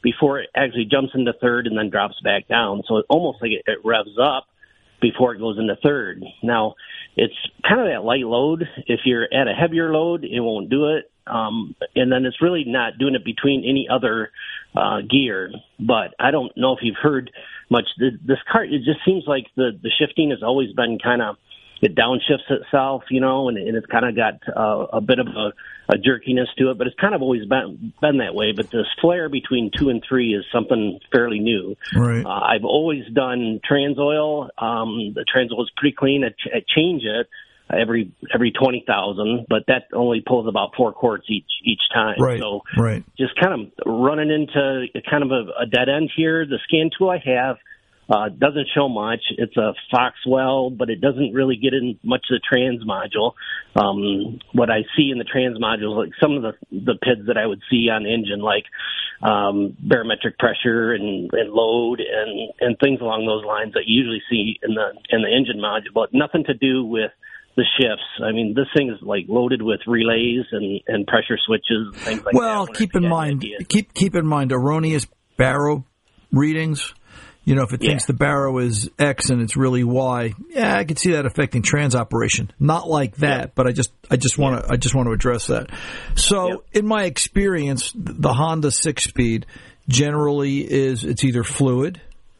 before it actually jumps into third and then drops back down. So it's almost like it revs up before it goes into third. Now, it's kind of that light load. If you're at a heavier load, it won't do it. And then it's really not doing it between any other gear. But I don't know if you've heard much. This car, it just seems like the shifting has always been kind of, it downshifts itself, and it's kind of got a bit of a jerkiness to it, but it's kind of always been that way. But this flare between 2 and 3 is something fairly new. Right. I've always done trans oil. The trans oil is pretty clean. I change it every 20,000, but that only pulls about 4 quarts each time. Right. So right. Just kind of running into kind of a dead end here. The scan tool I have doesn't show much. It's a Foxwell, but it doesn't really get in much of the trans module. What I see in the trans module is like some of the PIDs that I would see on the engine, like barometric pressure and load and things along those lines that you usually see in the engine module, but nothing to do with the shifts. I mean, this thing is like loaded with relays and pressure switches and things like that. Well, keep in mind erroneous baro readings. If it thinks the baro is X and it's really Y, I could see that affecting trans operation. Not like that, but I just want to address that. So, in my experience, the Honda 6-speed generally it's either fluid.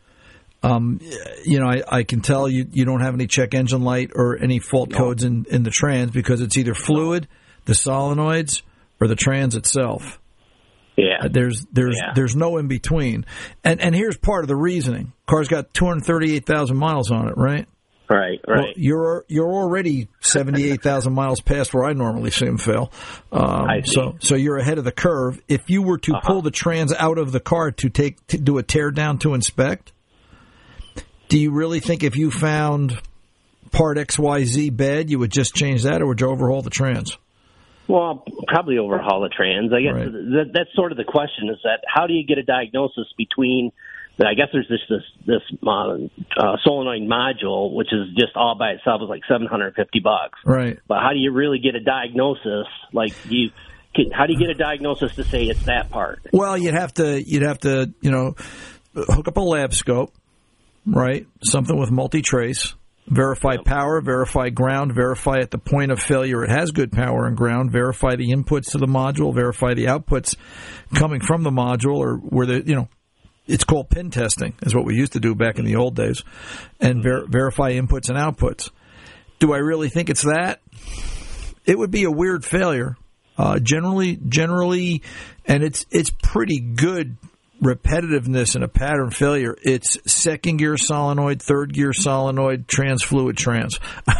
I can tell you don't have any check engine light or any fault codes in the trans because it's either fluid, the solenoids, or the trans itself. Yeah. There's no in between. And here's part of the reasoning. Car's got 238,000 miles on it, right? Right. Well, you're already 78,000 miles past where I normally see them fail. I see. So you're ahead of the curve. If you were to pull the trans out of the car to do a tear down to inspect, do you really think if you found part XYZ bad, you would just change that, or would you overhaul the trans? Well, I'll probably overhaul the trans. I guess that's sort of the question, is that how do you get a diagnosis between, I guess there's this solenoid module, which is just all by itself is like $750. Right. But how do you really get a diagnosis? Like how do you get a diagnosis to say it's that part? Well, you'd have to hook up a lab scope, right? Something with multi-trace. Verify power, verify ground, verify at the point of failure it has good power and ground, verify the inputs to the module, verify the outputs coming from the module, or where it's called pin testing, is what we used to do back in the old days, and verify inputs and outputs. Do I really think it's that? It would be a weird failure. Generally, and it's pretty good repetitiveness in a pattern failure. It's second gear solenoid, third gear solenoid, trans fluid trans.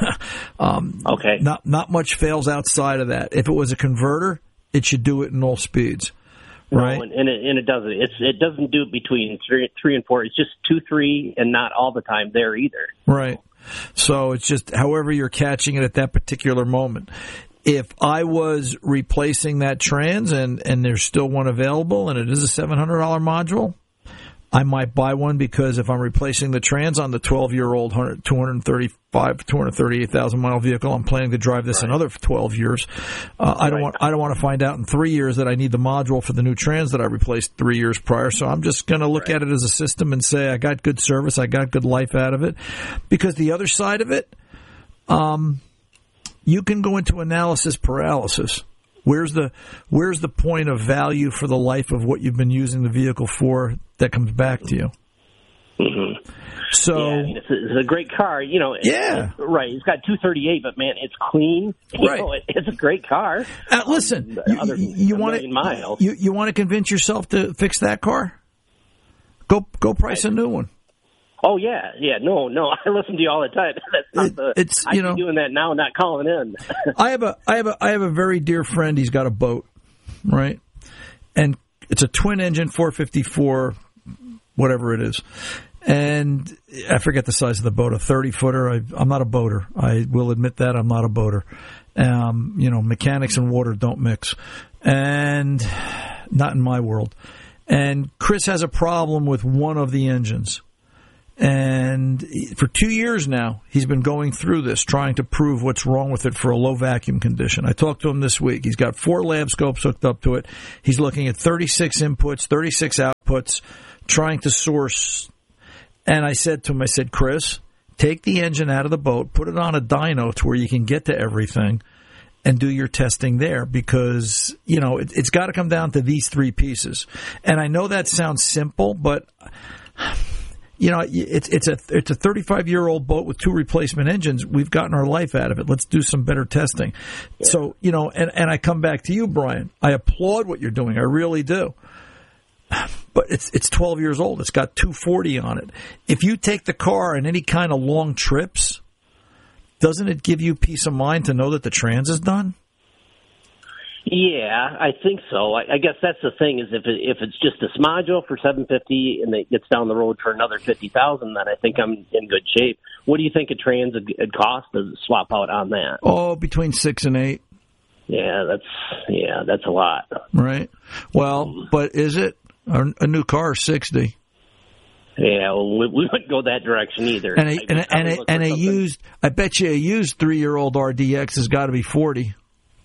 Okay. Not much fails outside of that. If it was a converter, it should do it in all speeds. Right. No, and it doesn't. It doesn't do it between 3 and 4. It's just 2, 3, and not all the time there either. Right. So it's just however you're catching it at that particular moment. If I was replacing that trans and there's still one available and it is a $700 module, I might buy one, because if I'm replacing the trans on the 12-year-old 238,000 mile vehicle, I'm planning to drive this another 12 years. I don't want to find out in 3 years that I need the module for the new trans that I replaced 3 years prior. So I'm just going to look at it as a system and say I got good service, I got good life out of it. Because the other side of it, you can go into analysis paralysis. Where's the point of value for the life of what you've been using the vehicle for that comes back to you? Mm-hmm. So it's a great car, right. It's got 238, but man, it's clean. It's a great car. Listen, you want to convince yourself to fix that car? Go price a new one. Oh yeah, no. I listen to you all the time. That's not I'm doing that now, not calling in. I have a very dear friend. He's got a boat, right? And it's a twin engine 454, whatever it is. And I forget the size of the boat, a 30-footer. I'm not a boater. I will admit that I'm not a boater. Mechanics and water don't mix, and not in my world. And Chris has a problem with one of the engines. And for 2 years now, he's been going through this, trying to prove what's wrong with it for a low vacuum condition. I talked to him this week. He's got 4 lab scopes hooked up to it. He's looking at 36 inputs, 36 outputs. inputs, trying to source. And I said to him, Chris, take the engine out of the boat, put it on a dyno to where you can get to everything, and do your testing there, because, it's got to come down to these three pieces. And I know that sounds simple, but, it's a 35-year-old boat with 2 replacement engines. We've gotten our life out of it. Let's do some better testing. Yeah. So, and I come back to you, Brian. I applaud what you're doing. I really do. But it's 12 years old. It's got 240 on it. If you take the car on any kind of long trips, doesn't it give you peace of mind to know that the trans is done? Yeah, I think so. I guess that's the thing, is if it's just this module for $750 and it gets down the road for another $50,000, then I think I'm in good shape. What do you think a trans would cost to swap out on that? Oh, between $6,000 and $8,000. Yeah, that's a lot. Right. Well, but is it? A new car is $60,000. Yeah, well, we wouldn't go that direction either. And a used, I bet you a used 3-year-old RDX has got to be $40,000.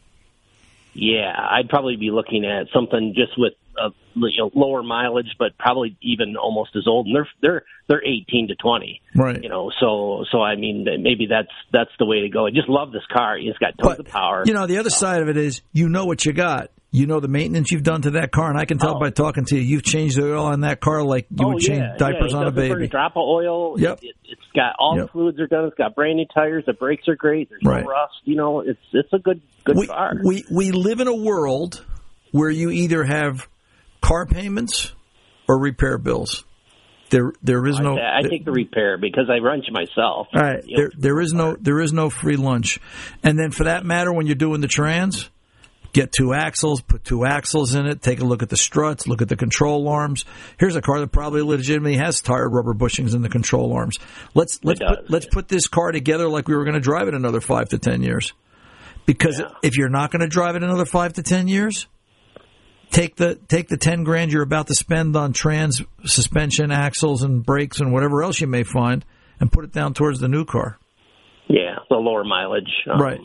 Yeah, I'd probably be looking at something just with lower mileage, but probably even almost as old. And they're 18 to 20, right? So I mean, maybe that's the way to go. I just love this car. It's got tons of power. The other side of it is, what you got. You know the maintenance you've done to that car, and I can tell by talking to you, you've changed the oil on that car like you would change diapers on a baby. A drop of oil. Yep. It's got all the fluids are done. It's got brand new tires. The brakes are great. There's no rust. It's a good car. We live in a world where you either have car payments or repair bills. There is no. I take the repair because I wrench myself. All right. There is no free lunch, and then for that matter, when you're doing the trans. Get 2 axles, put 2 axles in it, take a look at the struts, look at the control arms. Here's a car that probably legitimately has tire rubber bushings in the control arms. Let's put this car together like we were going to drive it another 5 to 10 years. Because if you're not going to drive it another 5 to 10 years, take the $10,000 you're about to spend on trans, suspension, axles, and brakes, and whatever else you may find, and put it down towards the new car. Yeah, the lower mileage. Right.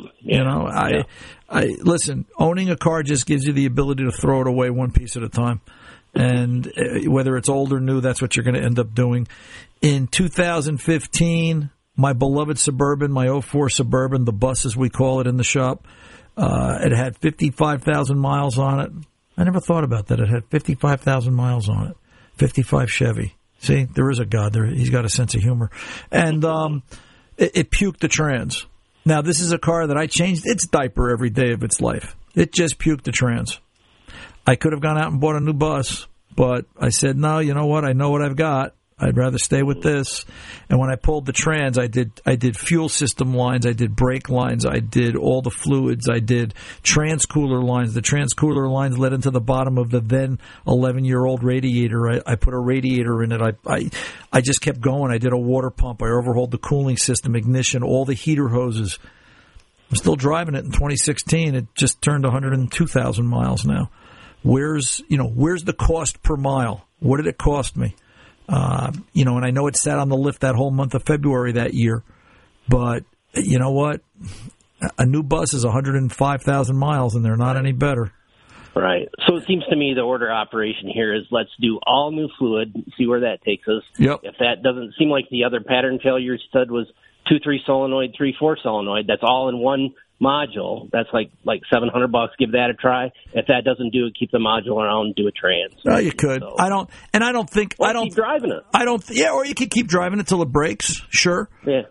I listen, owning a car just gives you the ability to throw it away one piece at a time. And whether it's old or new, that's what you're going to end up doing. In 2015, my beloved Suburban, my 04 Suburban, the bus as we call it in the shop, it had 55,000 miles on it. I never thought about that. It had 55,000 miles on it. 55 Chevy. See, there is a God there. He's got a sense of humor. And it puked the trans. Now, this is a car that I changed its diaper every day of its life. It just puked the trans. I could have gone out and bought a new bus, but I said, no, you know what? I know what I've got. I'd rather stay with this. And when I pulled the trans, I did fuel system lines, I did brake lines, I did all the fluids, I did transcooler lines. The transcooler lines led into the bottom of the then 11-year-old radiator. I put a radiator in it. I just kept going. I did a water pump. I overhauled the cooling system, ignition, all the heater hoses. I'm still driving it in 2016. It just turned 102,000 miles now. Where's the cost per mile? What did it cost me? And I know it sat on the lift that whole month of February that year, but you know what? A new bus is 105,000 miles, and they're not any better. Right. So it seems to me the order operation here is let's do all new fluid, see where that takes us. Yep. If that doesn't seem like the other pattern failure said was 2-3 solenoid, 3-4 solenoid, that's all in one module. That's like $700. Give that a try. If that doesn't do it, keep the module around. Do a trans. Oh, you could. So, I don't think. Keep driving it. I don't. Yeah, or you could keep driving it till it breaks. Sure. Yeah.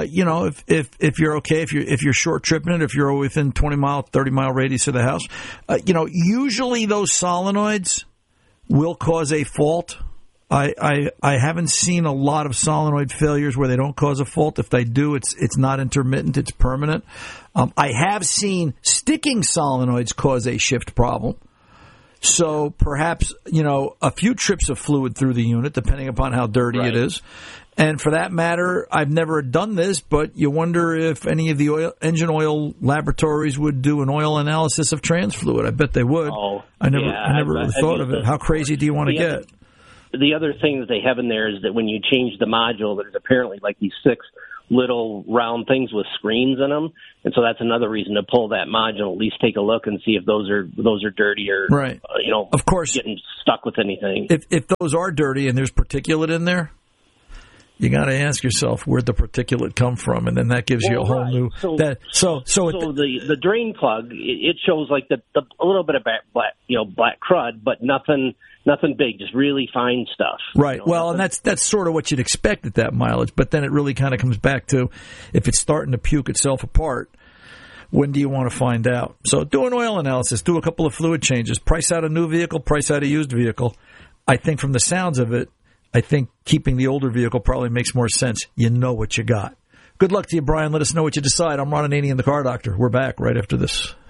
If you're okay, if you're short tripping it, if you're within 20-mile, 30-mile radius of the house, usually those solenoids will cause a fault. I haven't seen a lot of solenoid failures where they don't cause a fault. If they do, it's not intermittent, it's permanent. I have seen sticking solenoids cause a shift problem. So perhaps, a few trips of fluid through the unit, depending upon how dirty it is. And for that matter, I've never done this, but you wonder if any of the engine oil laboratories would do an oil analysis of trans fluid. I bet they would. I never really thought of it. How crazy do you want to get? The other thing that they have in there is that when you change the module, there's apparently like these 6 little round things with screens in them, and so that's another reason to pull that module. At least take a look and see if those are dirty or right. Of course, getting stuck with anything. If those are dirty and there's particulate in there, you got to ask yourself where'd the particulate come from, and then that gives you a whole new. So the drain plug, it shows like a little bit of black crud, but nothing big, just really fine stuff. Right. Well, and that's sort of what you'd expect at that mileage, but then it really kind of comes back to if it's starting to puke itself apart, when do you want to find out? So do an oil analysis, do a couple of fluid changes, price out a new vehicle, price out a used vehicle. I think from the sounds of it, I think keeping the older vehicle probably makes more sense. You know what you got. Good luck to you, Brian. Let us know what you decide. I'm Ron Ananian, the Car Doctor. We're back right after this.